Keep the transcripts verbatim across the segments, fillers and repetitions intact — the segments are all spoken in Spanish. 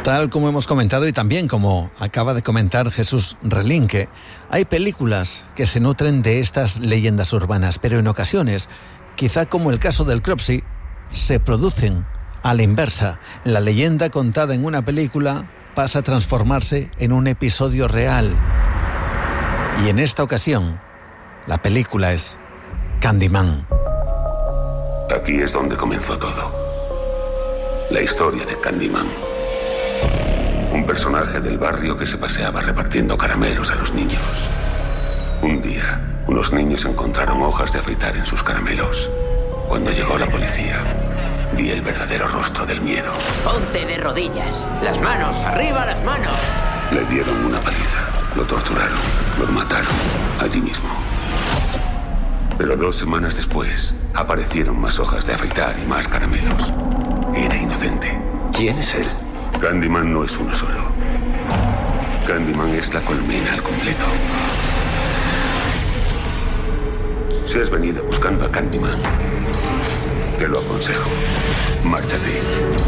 Tal como hemos comentado y también como acaba de comentar Jesús Relinque, hay películas que se nutren de estas leyendas urbanas, pero en ocasiones, quizá como el caso del Cropsey, se producen a la inversa. La leyenda contada en una película pasa a transformarse en un episodio real. Y en esta ocasión, la película es Candyman. Aquí es donde comenzó todo. La historia de Candyman. Un personaje del barrio que se paseaba repartiendo caramelos a los niños. Un día, unos niños encontraron hojas de afeitar en sus caramelos. Cuando llegó la policía, vi el verdadero rostro del miedo. Ponte de rodillas. Las manos, arriba las manos. Le dieron una paliza, lo torturaron, lo mataron allí mismo. Pero dos semanas después, aparecieron más hojas de afeitar y más caramelos. Era inocente. ¿Quién es él? Candyman no es uno solo. Candyman es la colmena al completo. Si has venido buscando a Candyman, te lo aconsejo. Márchate.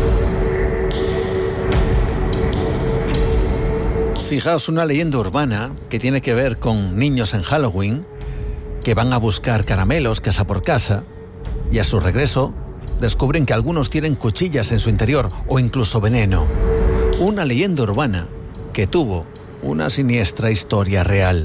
Fijaos, una leyenda urbana que tiene que ver con niños en Halloween que van a buscar caramelos casa por casa y a su regreso descubren que algunos tienen cuchillas en su interior o incluso veneno. Una leyenda urbana que tuvo una siniestra historia real.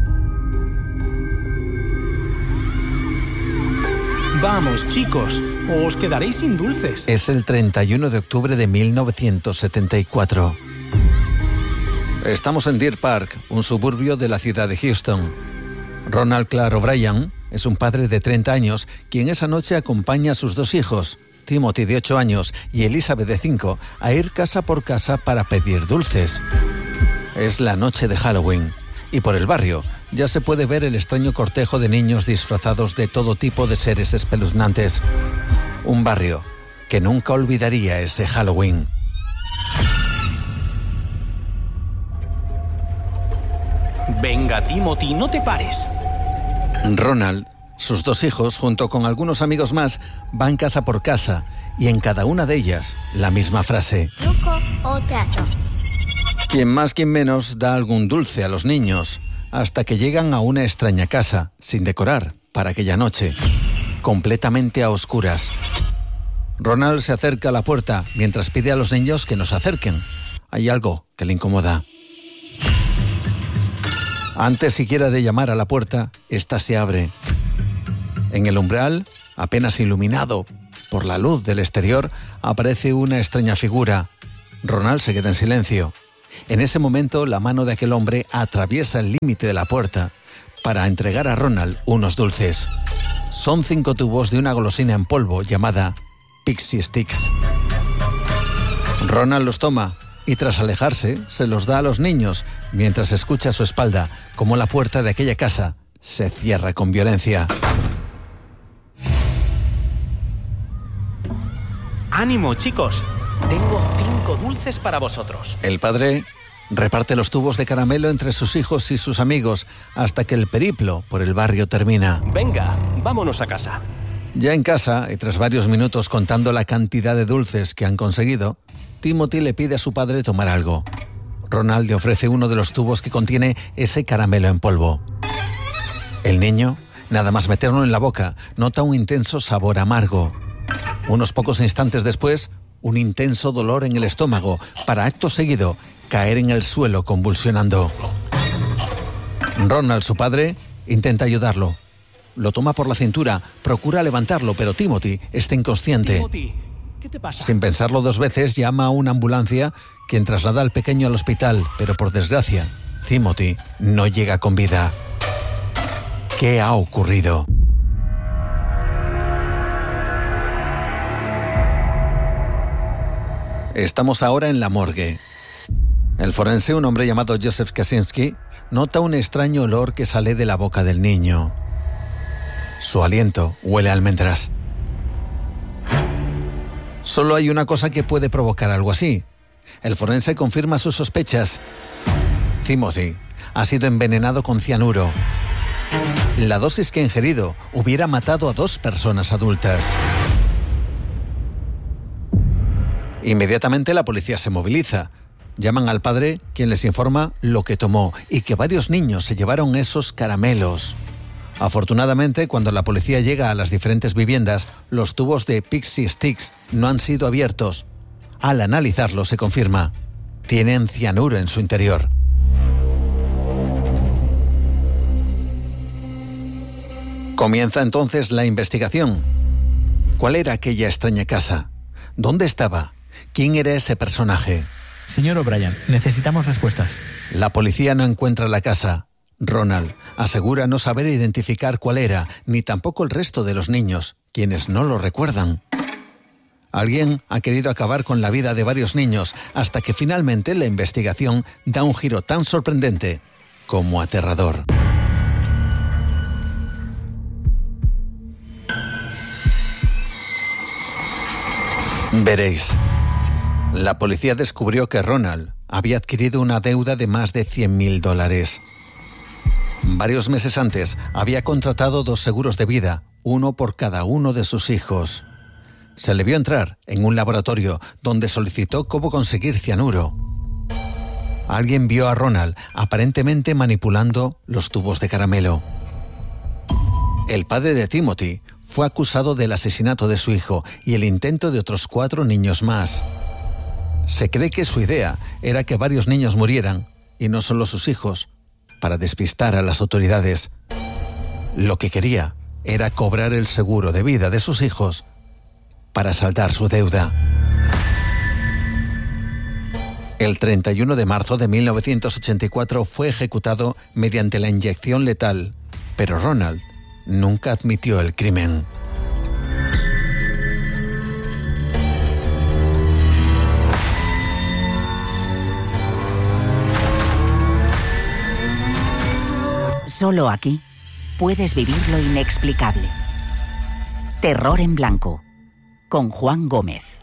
Vamos, chicos, os quedaréis sin dulces. Es el treinta y uno de octubre de mil novecientos setenta y cuatro. Estamos en Deer Park, un suburbio de la ciudad de Houston. Ronald Clark O'Brien es un padre de treinta años quien esa noche acompaña a sus dos hijos, Timothy de ocho años y Elizabeth de cinco, a ir casa por casa para pedir dulces. Es la noche de Halloween y por el barrio ya se puede ver el extraño cortejo de niños disfrazados de todo tipo de seres espeluznantes. Un barrio que nunca olvidaría ese Halloween. Venga, Timothy, no te pares. Ronald, sus dos hijos, junto con algunos amigos más, van casa por casa y en cada una de ellas la misma frase. Truco o trato. Quien más, quien menos, da algún dulce a los niños, hasta que llegan a una extraña casa, sin decorar, para aquella noche, completamente a oscuras. Ronald se acerca a la puerta mientras pide a los niños que no se acerquen. Hay algo que le incomoda. Antes siquiera de llamar a la puerta, ésta se abre. En el umbral, apenas iluminado por la luz del exterior, aparece una extraña figura. Ronald se queda en silencio. En ese momento, la mano de aquel hombre atraviesa el límite de la puerta para entregar a Ronald unos dulces. Son cinco tubos de una golosina en polvo llamada Pixie Sticks. Ronald los toma y tras alejarse se los da a los niños mientras escucha a su espalda cómo la puerta de aquella casa se cierra con violencia. ¡Ánimo, chicos! Tengo cinco dulces para vosotros. El padre reparte los tubos de caramelo entre sus hijos y sus amigos hasta que el periplo por el barrio termina. Venga, vámonos a casa. Ya en casa, y tras varios minutos contando la cantidad de dulces que han conseguido, Timothy le pide a su padre tomar algo. Ronald le ofrece uno de los tubos que contiene ese caramelo en polvo. El niño, nada más meterlo en la boca, nota un intenso sabor amargo. Unos pocos instantes después, un intenso dolor en el estómago, para acto seguido caer en el suelo convulsionando. Ronald, su padre, intenta ayudarlo. Lo toma por la cintura, procura levantarlo, pero Timothy está inconsciente. Timothy, ¿qué te pasa? Sin pensarlo dos veces, llama a una ambulancia, quien traslada al pequeño al hospital, pero por desgracia, Timothy no llega con vida. ¿Qué ha ocurrido? Estamos ahora en la morgue. El forense, un hombre llamado Joseph Kaczynski, nota un extraño olor que sale de la boca del niño. Su aliento huele a almendras. Solo hay una cosa que puede provocar algo así. El forense confirma sus sospechas. Timothy ha sido envenenado con cianuro. La dosis que ha ingerido hubiera matado a dos personas adultas. Inmediatamente la policía se moviliza. Llaman al padre, quien les informa lo que tomó y que varios niños se llevaron esos caramelos. Afortunadamente, cuando la policía llega a las diferentes viviendas, los tubos de Pixie Sticks no han sido abiertos. Al analizarlo se confirma, tienen cianuro en su interior. Comienza entonces la investigación. ¿Cuál era aquella extraña casa? ¿Dónde estaba? ¿Quién era ese personaje? Señor O'Brien, necesitamos respuestas. La policía no encuentra la casa. Ronald asegura no saber identificar cuál era, ni tampoco el resto de los niños, quienes no lo recuerdan. Alguien ha querido acabar con la vida de varios niños, hasta que finalmente la investigación da un giro tan sorprendente como aterrador. Veréis. La policía descubrió que Ronald había adquirido una deuda de más de cien mil dólares. Varios meses antes había contratado dos seguros de vida, uno por cada uno de sus hijos. Se le vio entrar en un laboratorio donde solicitó cómo conseguir cianuro. Alguien vio a Ronald aparentemente manipulando los tubos de caramelo. El padre de Timothy fue acusado del asesinato de su hijo y el intento de otros cuatro niños más. Se cree que su idea era que varios niños murieran, y no solo sus hijos, para despistar a las autoridades. Lo que quería era cobrar el seguro de vida de sus hijos para saldar su deuda. El treinta y uno de marzo de mil novecientos ochenta y cuatro fue ejecutado mediante la inyección letal, pero Ronald nunca admitió el crimen. Solo aquí puedes vivir lo inexplicable. Terror en blanco, con Juan Gómez.